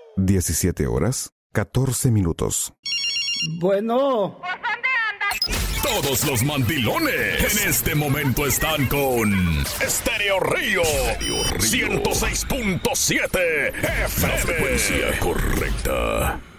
17 horas, 14 minutos. Bueno. Todos los mandilones en este momento están con Estéreo Río 106.7 FM. La frecuencia correcta.